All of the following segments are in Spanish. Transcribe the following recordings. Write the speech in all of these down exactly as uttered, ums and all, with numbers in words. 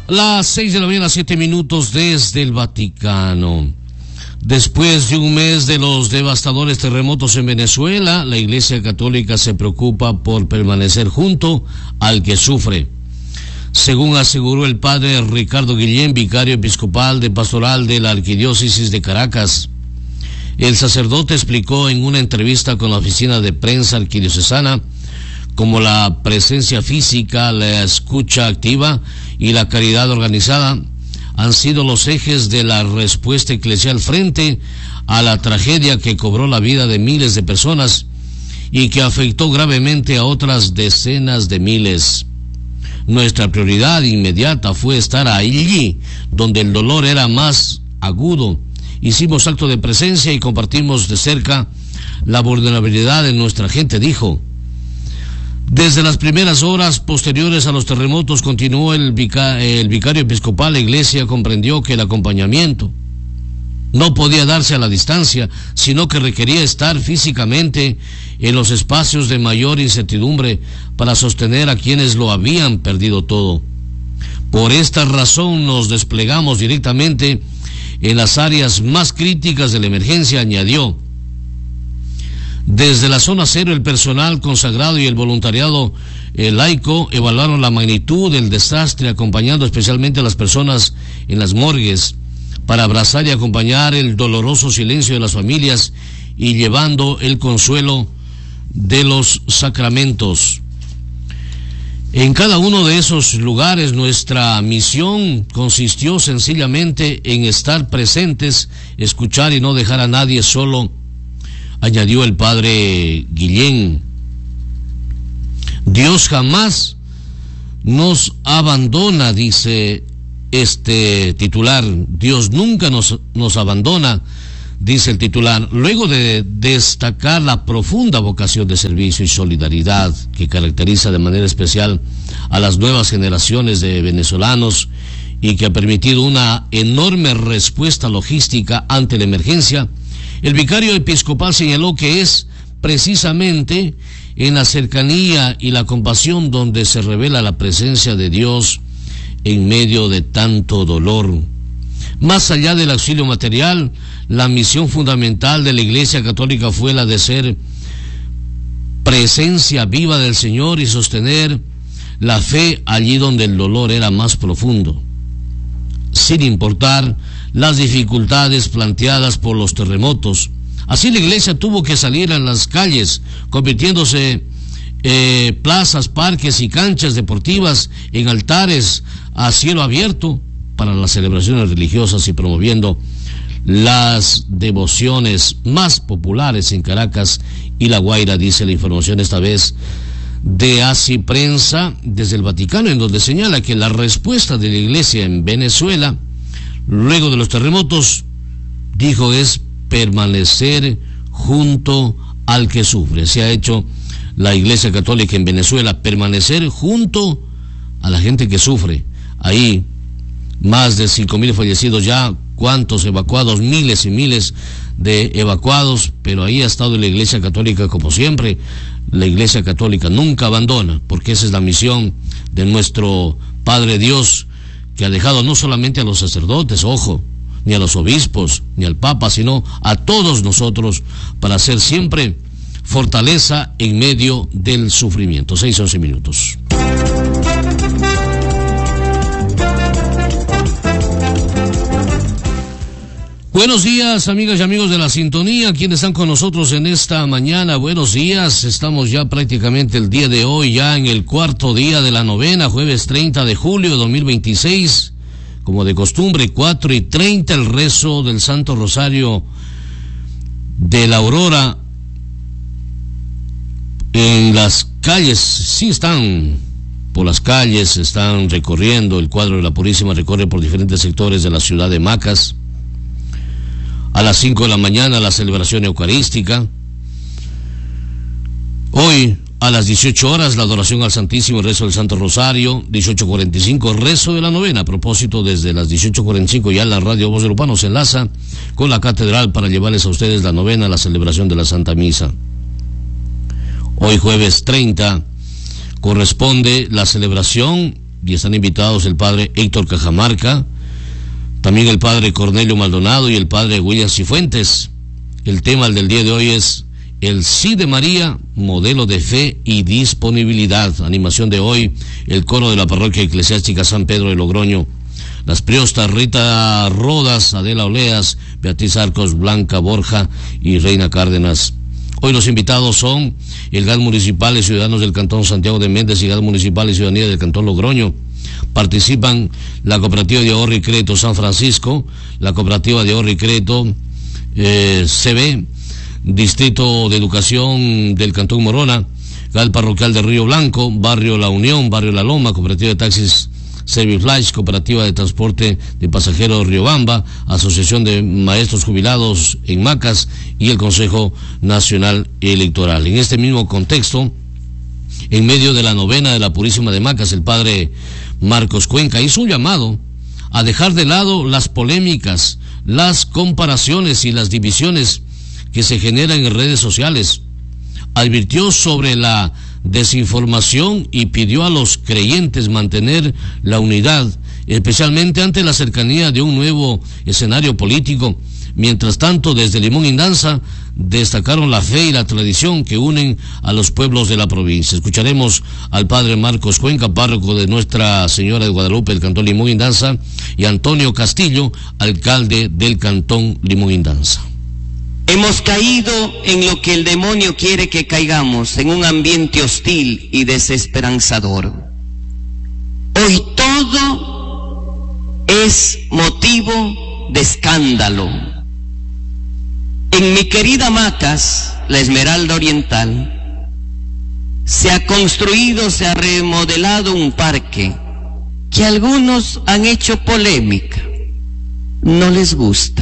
Las seis de la mañana, siete minutos desde el Vaticano. Después de un mes de los devastadores terremotos en Venezuela, la Iglesia Católica se preocupa por permanecer junto al que sufre. Según aseguró el padre Ricardo Guillén, vicario episcopal de pastoral de la Arquidiócesis de Caracas, el sacerdote explicó en una entrevista con la oficina de prensa arquidiocesana como la presencia física, la escucha activa y la caridad organizada han sido los ejes de la respuesta eclesial frente a la tragedia que cobró la vida de miles de personas y que afectó gravemente a otras decenas de miles. Nuestra prioridad inmediata fue estar allí donde el dolor era más agudo. Hicimos acto de presencia y compartimos de cerca la vulnerabilidad de nuestra gente, dijo. Desde las primeras horas posteriores a los terremotos, continuó el, vica, el vicario episcopal, la Iglesia comprendió que el acompañamiento no podía darse a la distancia, sino que requería estar físicamente en los espacios de mayor incertidumbre para sostener a quienes lo habían perdido todo. Por esta razón nos desplegamos directamente en las áreas más críticas de la emergencia, añadió. Desde la zona cero, el personal consagrado y el voluntariado eh, laico evaluaron la magnitud del desastre, acompañando especialmente a las personas en las morgues, para abrazar y acompañar el doloroso silencio de las familias y llevando el consuelo de los sacramentos. En cada uno de esos lugares nuestra misión consistió sencillamente en estar presentes, escuchar y no dejar a nadie solo, añadió el padre Guillén. Dios jamás nos abandona, dice este titular. Dios nunca nos, nos abandona, dice el titular, luego de destacar la profunda vocación de servicio y solidaridad que caracteriza de manera especial a las nuevas generaciones de venezolanos y que ha permitido una enorme respuesta logística ante la emergencia. El vicario episcopal señaló que es precisamente en la cercanía y la compasión donde se revela la presencia de Dios en medio de tanto dolor. Más allá del auxilio material, la misión fundamental de la Iglesia Católica fue la de ser presencia viva del Señor y sostener la fe allí donde el dolor era más profundo, sin importar las dificultades planteadas por los terremotos. Así la Iglesia tuvo que salir a las calles, convirtiéndose eh, plazas, parques y canchas deportivas en altares a cielo abierto para las celebraciones religiosas y promoviendo las devociones más populares en Caracas y La Guaira, dice la información esta vez de Así Prensa desde el Vaticano, en donde señala que la respuesta de la Iglesia en Venezuela luego de los terremotos, dijo, es permanecer junto al que sufre. Se ha hecho la Iglesia Católica en Venezuela, permanecer junto a la gente que sufre. Ahí, más de cinco mil fallecidos ya, cuántos evacuados, miles y miles de evacuados, pero ahí ha estado la Iglesia Católica como siempre. La Iglesia Católica nunca abandona, porque esa es la misión de nuestro Padre Dios, que ha dejado no solamente a los sacerdotes, ojo, ni a los obispos, ni al Papa, sino a todos nosotros, para ser siempre fortaleza en medio del sufrimiento. Seis, once minutos. Buenos días, amigas y amigos de la sintonía, quienes están con nosotros en esta mañana. Buenos días, estamos ya prácticamente el día de hoy, ya en el cuarto día de la novena, jueves treinta de julio de dos mil veintiséis. Como de costumbre, cuatro y treinta, el rezo del Santo Rosario de la Aurora. En las calles, sí están por las calles, están recorriendo, el cuadro de la Purísima recorre por diferentes sectores de la ciudad de Macas. A las cinco de la mañana la celebración eucarística. Hoy a las dieciocho horas la adoración al Santísimo, el rezo del Santo Rosario. Dieciocho cuarenta y cinco, rezo de la novena. A propósito, desde las dieciocho cuarenta y cinco ya la radio Voz del Upano se enlaza con la catedral para llevarles a ustedes la novena, la celebración de la Santa Misa. Hoy jueves treinta corresponde la celebración y están invitados el padre Héctor Cajamarca, también el padre Cornelio Maldonado y el padre William Cifuentes. El tema del día de hoy es el sí de María, modelo de fe y disponibilidad. Animación de hoy, el coro de la parroquia eclesiástica San Pedro de Logroño. Las priostas Rita Rodas, Adela Oleas, Beatriz Arcos, Blanca Borja y Reina Cárdenas. Hoy los invitados son el G A D Municipal y Ciudadanos del Cantón Santiago de Méndez y G A D Municipal y Ciudadanía del Cantón Logroño. Participan la Cooperativa de Ahorro y Crédito San Francisco, la Cooperativa de Ahorro y Crédito eh, C B, Distrito de Educación del Cantón Morona, G A D Parroquial de Río Blanco, Barrio La Unión, Barrio La Loma, Cooperativa de Taxis Serviflash, Cooperativa de Transporte de Pasajeros Riobamba, Asociación de Maestros Jubilados en Macas y el Consejo Nacional Electoral. En este mismo contexto, en medio de la novena de la Purísima de Macas, el padre Marcos Cuenca hizo un llamado a dejar de lado las polémicas, las comparaciones y las divisiones que se generan en redes sociales. Advirtió sobre la desinformación y pidió a los creyentes mantener la unidad, especialmente ante la cercanía de un nuevo escenario político. Mientras tanto, desde Limón Indanza destacaron la fe y la tradición que unen a los pueblos de la provincia. Escucharemos al padre Marcos Cuenca, párroco de Nuestra Señora de Guadalupe del Cantón Limón Indanza, y Antonio Castillo, alcalde del Cantón Limón Indanza. Hemos caído en lo que el demonio quiere que caigamos, en un ambiente hostil y desesperanzador. Hoy todo es motivo de escándalo. En mi querida Macas, la Esmeralda Oriental, se ha construido, se ha remodelado un parque que algunos han hecho polémica. No les gusta.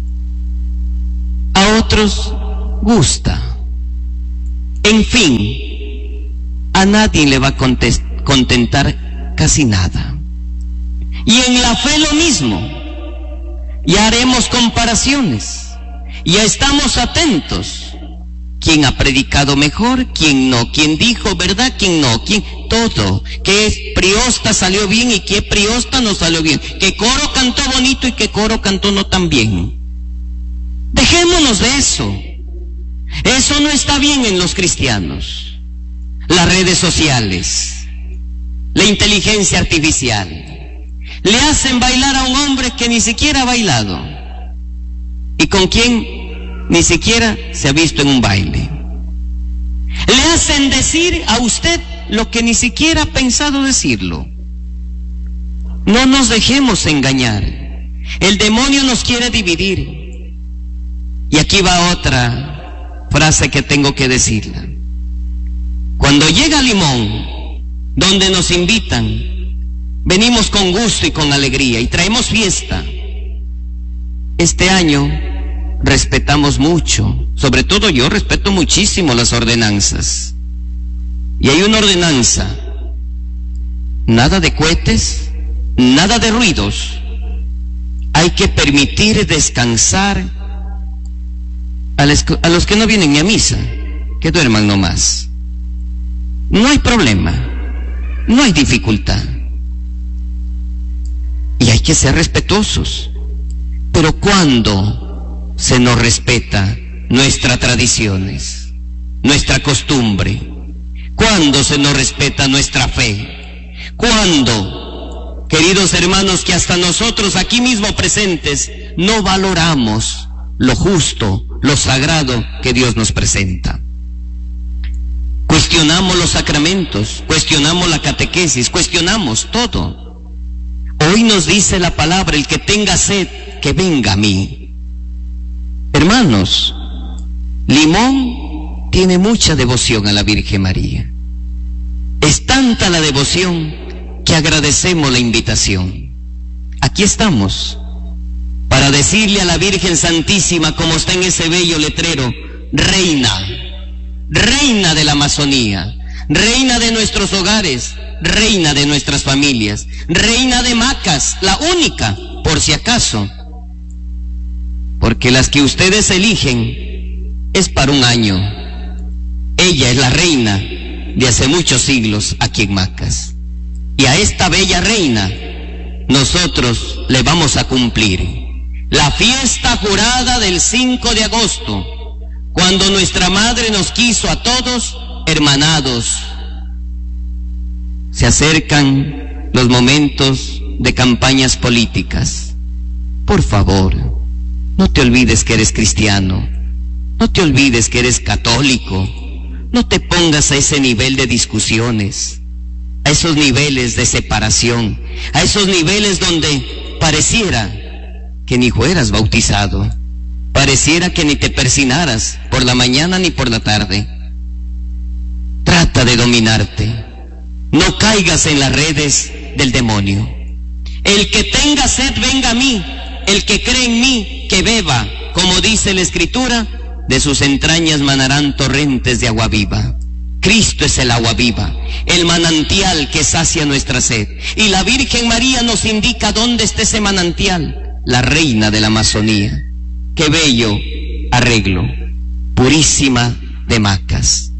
A otros gusta. En fin, a nadie le va a contentar casi nada. Y en la fe lo mismo. Ya haremos comparaciones. Ya estamos atentos. ¿Quién ha predicado mejor? ¿Quién no? ¿Quién dijo verdad? ¿Quién no? ¿Quién? Todo. ¿Qué priosta salió bien y qué priosta no salió bien? ¿Qué coro cantó bonito y qué coro cantó no tan bien? Dejémonos de eso. Eso no está bien en los cristianos. Las redes sociales, la inteligencia artificial, le hacen bailar a un hombre que ni siquiera ha bailado y con quien ni siquiera se ha visto en un baile. Le hacen decir a usted lo que ni siquiera ha pensado decirlo. No nos dejemos engañar. El demonio nos quiere dividir. Y aquí va otra frase que tengo que decirla. Cuando llega Limón, donde nos invitan, venimos con gusto y con alegría y traemos fiesta. Este año respetamos mucho, sobre todo yo respeto muchísimo las ordenanzas. Y hay una ordenanza: nada de cohetes, nada de ruidos. Hay que permitir descansar A, les, a los que no vienen ni a misa, que duerman nomás. No hay problema, no hay dificultad. Y hay que ser respetuosos. Pero cuando se nos respeta nuestras tradiciones, nuestra costumbre, cuando se nos respeta nuestra fe, cuando, queridos hermanos, que hasta nosotros aquí mismo presentes no valoramos lo justo, lo sagrado que Dios nos presenta. Cuestionamos los sacramentos, cuestionamos la catequesis, cuestionamos todo. Hoy nos dice la palabra: el que tenga sed, que venga a mí. Hermanos, Limón tiene mucha devoción a la Virgen María. Es tanta la devoción que agradecemos la invitación. Aquí estamos para decirle a la Virgen Santísima, como está en ese bello letrero: Reina, Reina de la Amazonía, Reina de nuestros hogares, Reina de nuestras familias, Reina de Macas, la única, por si acaso, porque las que ustedes eligen es para un año. Ella es la reina de hace muchos siglos aquí en Macas. Y a esta bella reina nosotros le vamos a cumplir la fiesta jurada del cinco de agosto, cuando nuestra madre nos quiso a todos hermanados. Se acercan los momentos de campañas políticas. Por favor, no te olvides que eres cristiano, no te olvides que eres católico, no te pongas a ese nivel de discusiones, a esos niveles de separación, a esos niveles donde pareciera que ni fueras bautizado, pareciera que ni te persinaras por la mañana ni por la tarde. Trata de dominarte, no caigas en las redes del demonio. El que tenga sed, venga a mí, el que cree en mí, que beba, como dice la Escritura, de sus entrañas manarán torrentes de agua viva. Cristo es el agua viva, el manantial que sacia nuestra sed. Y la Virgen María nos indica dónde está ese manantial, la reina de la Amazonía. Qué bello arreglo, purísima de Macas.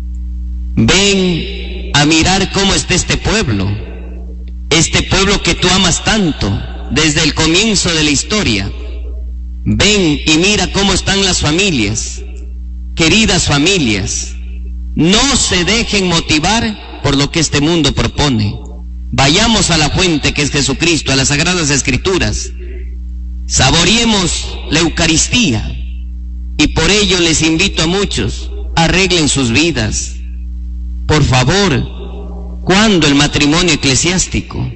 Ven a mirar cómo está este pueblo, este pueblo que tú amas tanto desde el comienzo de la historia. Ven y mira cómo están las familias, queridas familias. No se dejen motivar por lo que este mundo propone. Vayamos a la fuente que es Jesucristo, a las Sagradas Escrituras. Saboreemos la Eucaristía. Y por ello les invito a muchos, arreglen sus vidas. Por favor, ¿cuándo el matrimonio eclesiástico?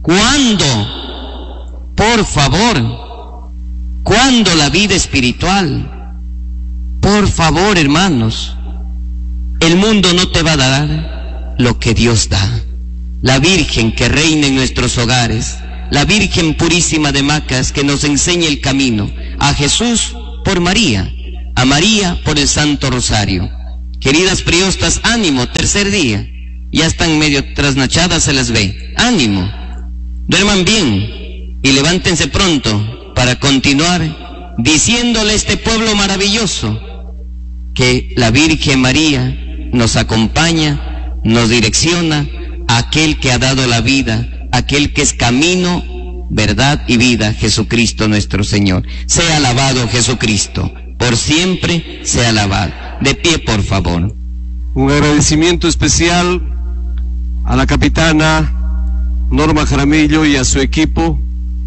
¿Cuándo? Por favor, ¿cuándo la vida espiritual? Por favor, hermanos, el mundo no te va a dar lo que Dios da. La Virgen que reina en nuestros hogares, la Virgen purísima de Macas que nos enseña el camino, a Jesús por María, a María por el Santo Rosario. Queridas priostas, ánimo, tercer día, ya están medio trasnochadas, se las ve, ánimo, duerman bien y levántense pronto para continuar diciéndole a este pueblo maravilloso que la Virgen María nos acompaña, nos direcciona, a aquel que ha dado la vida, aquel que es camino, verdad y vida, Jesucristo nuestro Señor. Sea alabado Jesucristo, por siempre sea alabado. De pie, por favor. Un agradecimiento especial a la capitana Norma Jaramillo y a su equipo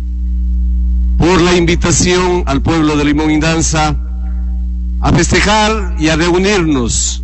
por la invitación al pueblo de Limón Indanza a festejar y a reunirnos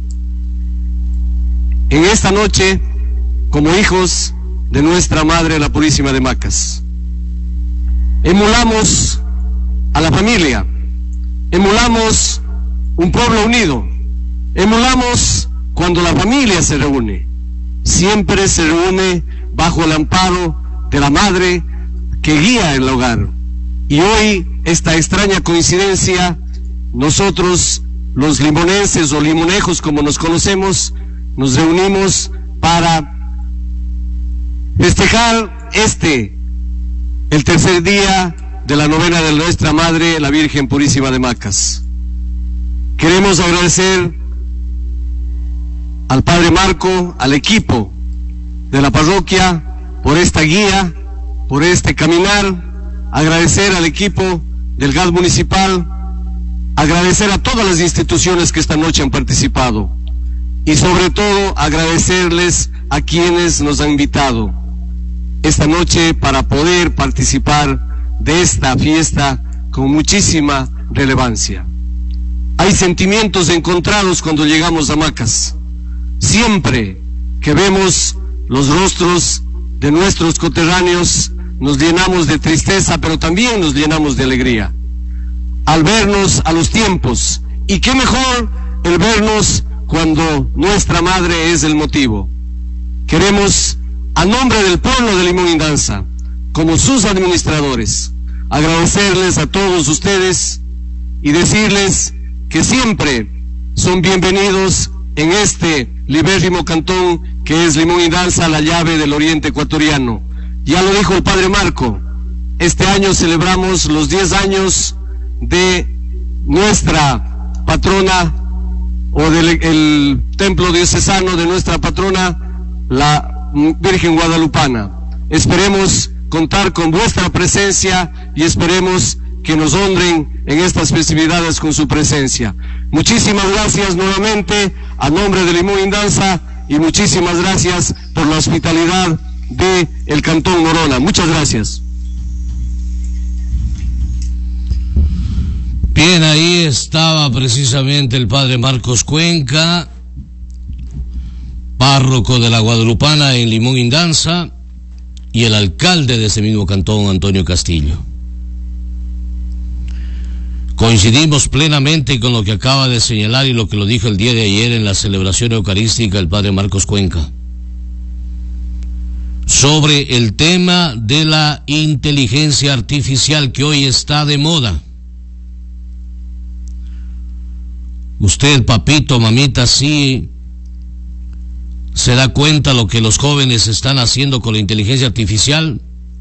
en esta noche como hijos de nuestra Madre la Purísima de Macas. Emulamos a la familia, emulamos un pueblo unido, emulamos cuando la familia se reúne, siempre se reúne bajo el amparo de la Madre que guía el hogar. Y hoy, esta extraña coincidencia, nosotros los limonenses o limonejos como nos conocemos, nos reunimos para festejar este, el tercer día de la novena de nuestra Madre, la Virgen Purísima de Macas. Queremos agradecer al Padre Marco, al equipo de la parroquia, por esta guía, por este caminar, agradecer al equipo del G A S municipal, agradecer a todas las instituciones que esta noche han participado y sobre todo agradecerles a quienes nos han invitado esta noche para poder participar de esta fiesta con muchísima relevancia. Hay sentimientos encontrados cuando llegamos a Macas. Siempre que vemos los rostros de nuestros coterráneos, nos llenamos de tristeza, pero también nos llenamos de alegría al vernos a los tiempos. Y qué mejor el vernos cuando nuestra Madre es el motivo. Queremos, a nombre del pueblo de Limón Indanza, como sus administradores, agradecerles a todos ustedes y decirles que siempre son bienvenidos en este libérrimo cantón que es Limón Indanza, la llave del oriente ecuatoriano. Ya lo dijo el Padre Marco, este año celebramos los diez años de nuestra patrona o del el templo diocesano de nuestra patrona, la Virgen Guadalupana. esperemos contar con vuestra presencia y esperemos que nos honren en estas festividades con su presencia. Muchísimas gracias nuevamente a nombre de Limón Indanza y muchísimas gracias por la hospitalidad de el Cantón Morona. Muchas gracias. Bien, ahí estaba precisamente el padre Marcos Cuenca, párroco de la Guadalupana en Limón Indanza, y el alcalde de ese mismo cantón, Antonio Castillo. Coincidimos plenamente con lo que acaba de señalar y lo que lo dijo el día de ayer en la celebración eucarística el padre Marcos Cuenca, sobre el tema de la inteligencia artificial que hoy está de moda. Usted, papito, mamita, sí se da cuenta lo que los jóvenes están haciendo con la inteligencia artificial.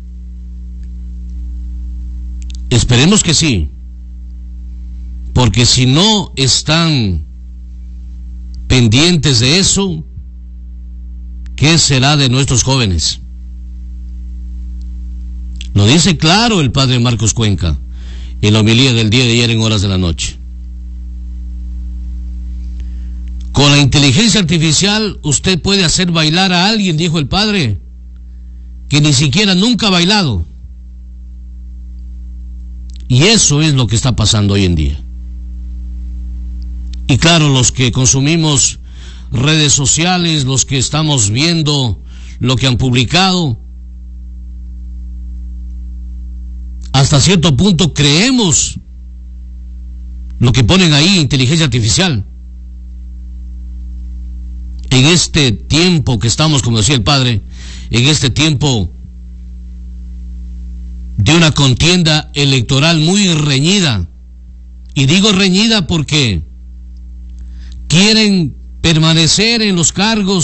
Esperemos que sí, porque si no están pendientes de eso, ¿qué será de nuestros jóvenes? Lo dice claro el padre Marcos Cuenca en la homilía del día de ayer en horas de la noche. Con la inteligencia artificial usted puede hacer bailar a alguien, dijo el padre, que ni siquiera nunca ha bailado. Y eso es lo que está pasando hoy en día. Y claro, los que consumimos redes sociales, los que estamos viendo lo que han publicado, hasta cierto punto creemos lo que ponen ahí, inteligencia artificial. En este tiempo que estamos, como decía el padre, en este tiempo de una contienda electoral muy reñida, y digo reñida porque quieren permanecer en los cargos